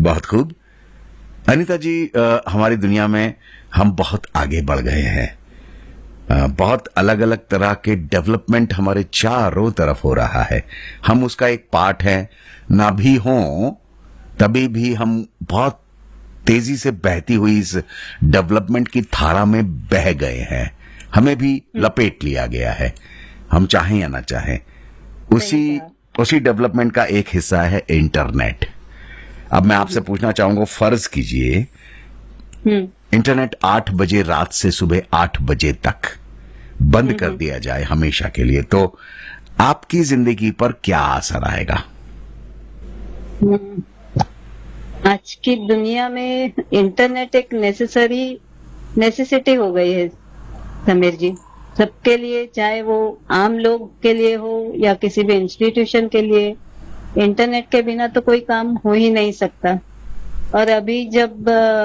बहुत खूब। अनीता जी, हमारी दुनिया में हम बहुत आगे बढ़ गए हैं। बहुत अलग अलग तरह के डेवलपमेंट हमारे चारों तरफ हो रहा है। हम उसका एक पार्ट है, ना भी हों तभी भी हम बहुत तेजी से बहती हुई इस डेवलपमेंट की धारा में बह गए हैं। हमें भी लपेट लिया गया है, हम चाहें या ना चाहें। उसी डेवलपमेंट का एक हिस्सा है इंटरनेट। अब मैं आपसे पूछना चाहूंगा, फर्ज कीजिए इंटरनेट 8 बजे रात से सुबह 8 बजे तक बंद कर दिया जाए हमेशा के लिए, तो आपकी जिंदगी पर क्या असर आएगा? आज की दुनिया में इंटरनेट एक नेसेसिटी हो गई है समीर जी, सबके लिए, चाहे वो आम लोग के लिए हो या किसी भी इंस्टीट्यूशन के लिए। इंटरनेट के बिना तो कोई काम हो ही नहीं सकता। और अभी जब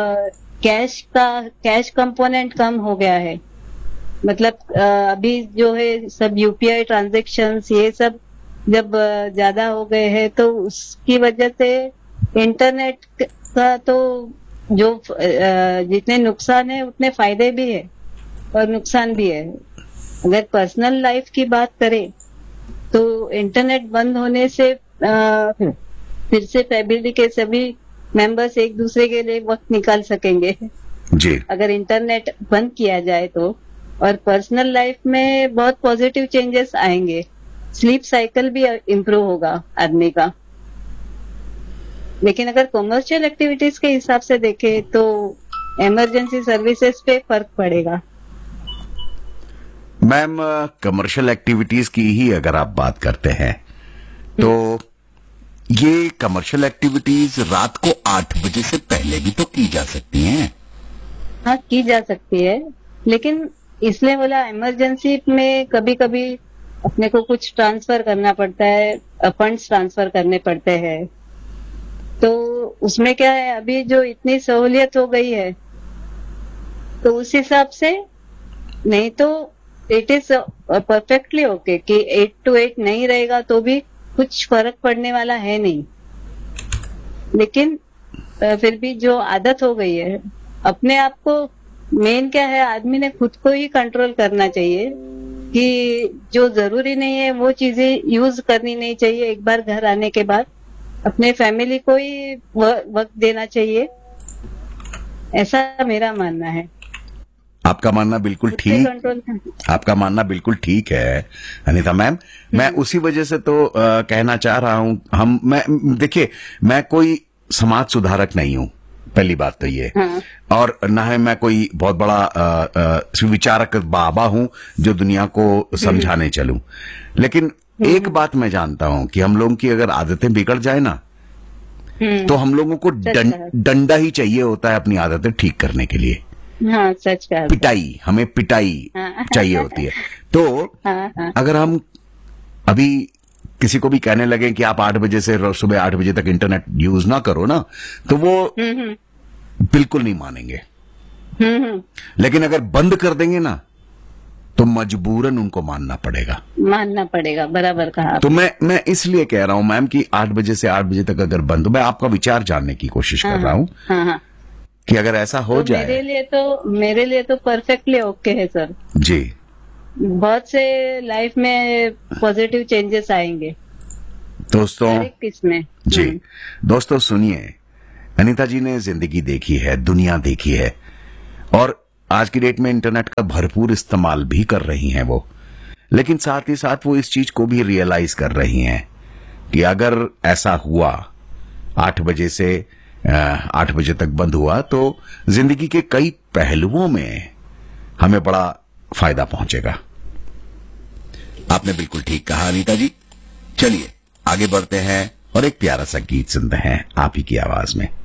कैश कंपोनेंट कम हो गया है, मतलब अभी जो है सब यूपीआई ट्रांजैक्शंस ये सब जब ज्यादा हो गए हैं, तो उसकी वजह से इंटरनेट का तो जो जितने नुकसान है उतने फायदे भी है और नुकसान भी है। अगर पर्सनल लाइफ की बात करें तो इंटरनेट बंद होने से फिर से फैमिली के सभी मेंबर्स एक दूसरे के लिए वक्त निकाल सकेंगे जी, अगर इंटरनेट बंद किया जाए तो। और पर्सनल लाइफ में बहुत पॉजिटिव चेंजेस आएंगे, स्लीप साइकिल भी इम्प्रूव होगा आदमी का। लेकिन अगर कॉमर्शियल एक्टिविटीज के हिसाब से देखें तो इमरजेंसी सर्विसेज पे फर्क पड़ेगा। मैम, कमर्शियल एक्टिविटीज की ही अगर आप बात करते हैं तो ये कमर्शियल एक्टिविटीज रात को 8 बजे से पहले भी तो की जा सकती हैं। हाँ, की जा सकती है, लेकिन इसलिए बोला इमरजेंसी में कभी कभी अपने को कुछ ट्रांसफर करना पड़ता है, फंड्स ट्रांसफर करने पड़ते हैं। तो उसमें क्या है, अभी जो इतनी सहूलियत हो गई है तो उस हिसाब से, नहीं तो इट इज परफेक्टली ओके कि 8 to 8 नहीं रहेगा तो भी कुछ फर्क पड़ने वाला है नहीं। लेकिन फिर भी जो आदत हो गई है, अपने आप को, मेन क्या है, आदमी ने खुद को ही कंट्रोल करना चाहिए कि जो जरूरी नहीं है वो चीजें यूज करनी नहीं चाहिए। एक बार घर आने के बाद अपने फैमिली को ही वक्त देना चाहिए, ऐसा मेरा मानना है। आपका मानना बिल्कुल ठीक है अनीता मैम। मैं उसी वजह से तो कहना चाह रहा हूं, देखिए, मैं कोई समाज सुधारक नहीं हूं, पहली बात तो ये। हाँ। और ना है मैं कोई बहुत बड़ा विचारक बाबा हूं जो दुनिया को समझाने चलूं। लेकिन एक बात मैं जानता हूं कि हम लोगों की अगर आदतें बिगड़ जाए ना, तो हम लोगों को डंडा ही चाहिए होता है अपनी आदतें ठीक करने के लिए। हाँ, सच कहा। हमें पिटाई चाहिए होती है। तो अगर हम अभी किसी को भी कहने लगे कि आप 8 बजे से सुबह 8 बजे तक इंटरनेट यूज ना करो ना, तो वो बिल्कुल नहीं मानेंगे। लेकिन अगर बंद कर देंगे ना तो मजबूरन उनको मानना पड़ेगा। बराबर कहा। तो मैं इसलिए कह रहा हूं मैम कि 8 बजे से 8 बजे तक अगर बंद, मैं आपका विचार जानने की कोशिश कर रहा हूं कि अगर ऐसा हो जाए। मेरे लिए तो परफेक्टली ओके है सर जी। बहुत से लाइफ में पॉजिटिव चेंजेस आएंगे दोस्तों। किसमें जी दोस्तों, सुनिए, अनीता जी ने जिंदगी देखी है, दुनिया देखी है, और आज की डेट में इंटरनेट का भरपूर इस्तेमाल भी कर रही हैं वो। लेकिन साथ ही साथ वो इस चीज को भी रियलाइज कर रही हैं कि अगर ऐसा हुआ 8 बजे से 8 बजे तक बंद हुआ तो जिंदगी के कई पहलुओं में हमें बड़ा फायदा पहुंचेगा। आपने बिल्कुल ठीक कहा अनीता जी। चलिए आगे बढ़ते हैं और एक प्यारा सा गीत सुनते हैं आप ही की आवाज में।